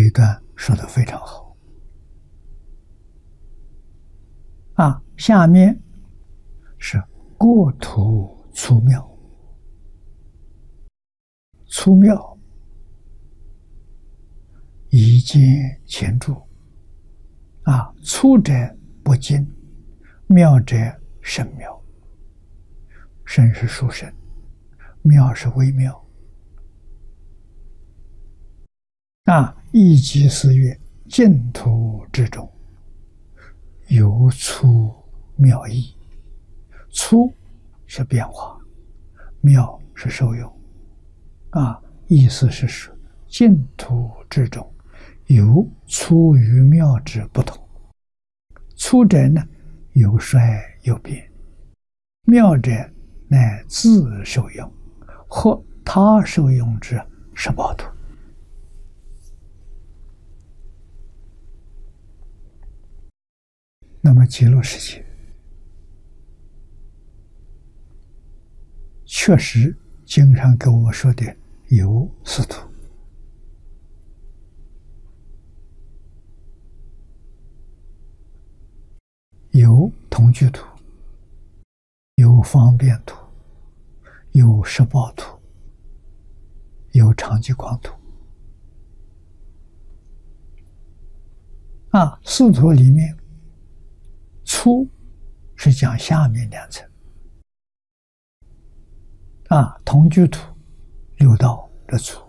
一段说得非常好啊。下面是过途出庙，出庙以见前住啊，出者不精，妙者甚妙。甚是殊胜，妙是微妙啊。一即是曰净土之中，有出妙义。出是变化，妙是受用啊。意思是说，净土之中有出与妙之不同。出者呢，有衰有变；妙者乃自受用，或他受用之十报土。那么极乐世界确实经常跟我们说的有四土，有同居土，有方便土，有十报土，有长吉光土啊。四土里面，初是讲下面两层啊，同居土六道的初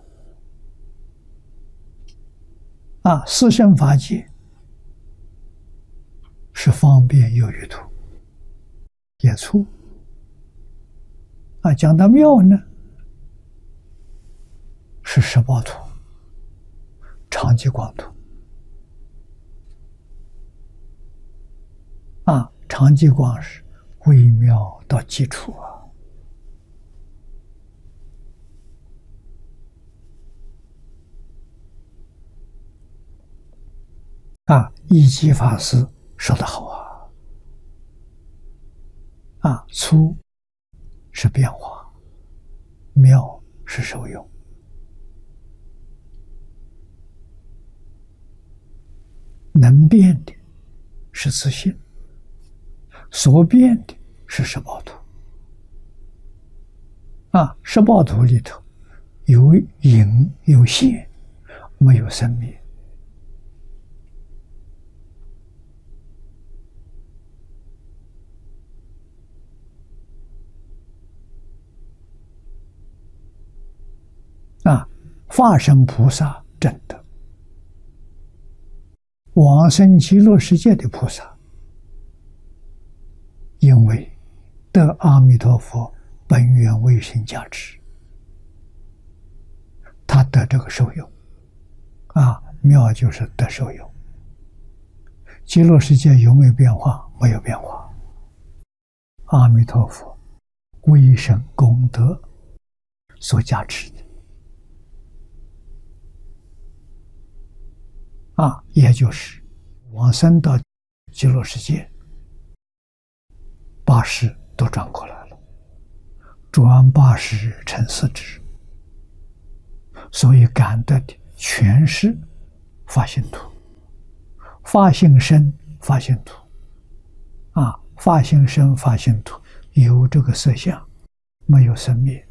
啊，四圣法界是方便有余土也初啊。讲到妙呢，是十报土、长吉光土啊。长吉光是微妙到基础啊。一机法师说得好啊，粗是变化，妙是受用。能变的是自性，所变的是十报土啊。十报土里头有隐有现，没有生灭啊。化身菩萨证得，往生极乐世界的菩萨，因为得阿弥陀佛本愿威神加持，他得这个受用啊。妙就是得受用。极乐世界有没有变化？没有变化。阿弥陀佛威神功德所加持的啊，也就是往生到极乐世界，八识都转过来了，转八识成四智，所以感得的全是发心土、发心身、发心土啊。发心身、发心土有这个色相，没有生灭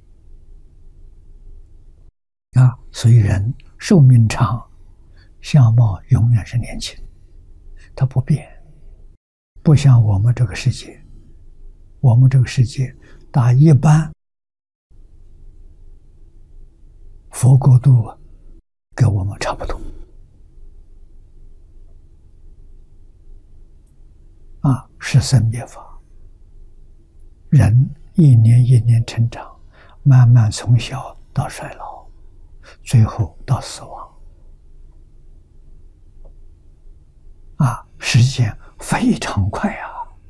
啊。所以人寿命长，相貌永远是年轻，它不变，不像我们这个世界。我们这个世界打一般佛国度跟我们差不多啊，是生灭法。人一年一年成长，慢慢从小到衰老，最后到死亡啊，时间非常快啊。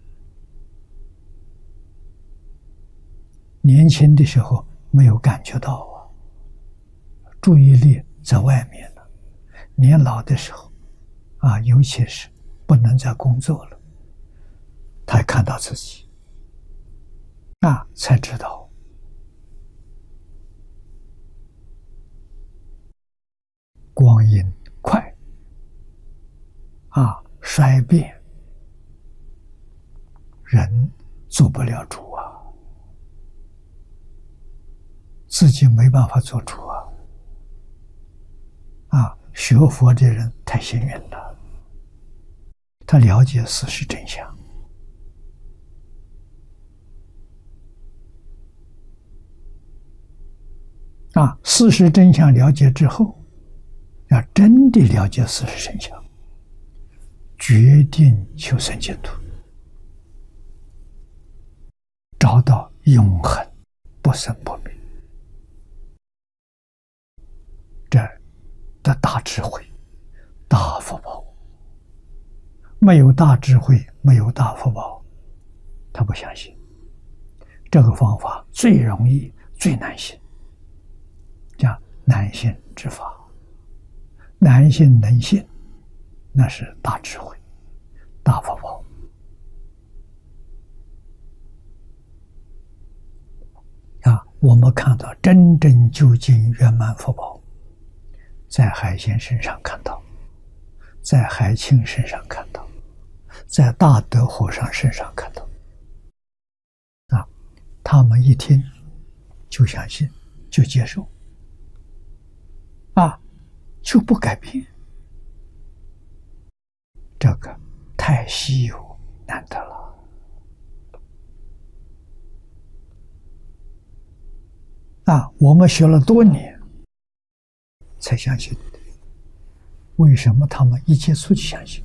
年轻的时候没有感觉到注意力在外面了。年老的时候啊，尤其是不能再工作了，才看到自己啊，才知道光阴衰变，人做不了主啊，自己没办法做主学佛的人太幸运了，他了解事实真相事实真相了解之后，要真的了解事实真相，决定求生净土，找到永恒不生不灭这的大智慧、大福报。没有大智慧，没有大福报，他不相信。这个方法最容易、最难信，叫难信之法。难信能信，那是大智慧、大福报。我们看到真正究竟圆满福报，在海鲜身上看到，在海清身上看到，在大德和尚身上看到。他们一听就相信，就接受，就不改变。这个太稀有难得了。我们学了多年才相信，为什么他们一接触就相信？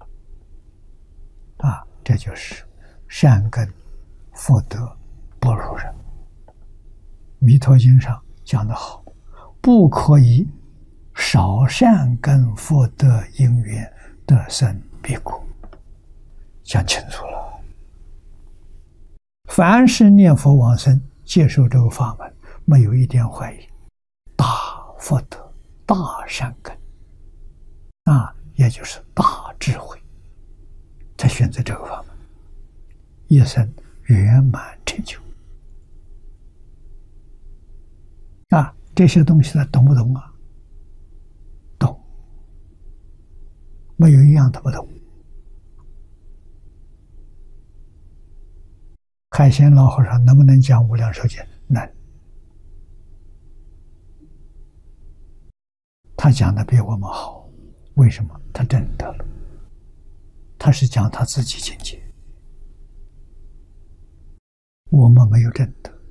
这就是善根福德不如人。弥陀经上讲得好，不可以少善根福德因缘得生彼国，讲清楚了。凡是念佛往生接受这个法门，没有一点怀疑，大福德、大善根，也就是大智慧，才选择这个法门，一生圆满成就。这些东西他懂不懂啊？懂，没有一样他不懂。海鲜老和尚能不能讲无量寿经？能。他讲的比我们好，为什么？他证得了，他是讲他自己境界，我们没有证得。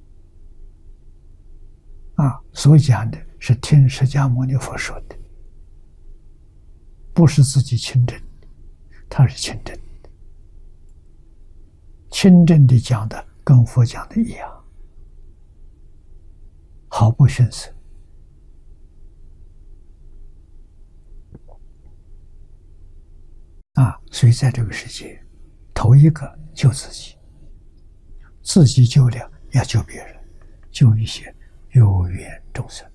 所讲的是听释迦牟尼佛说的，不是自己亲证的，他是亲证的。亲证的讲的跟佛讲的一样，毫不逊色。所以在这个世界，头一个救自己，自己救了要救别人，救一些有缘众生。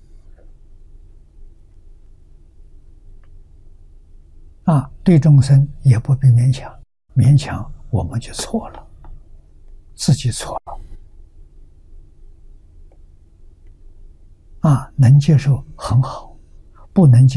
对众生也不必勉强，勉强我们就错了，自己错了。能接受很好，不能接受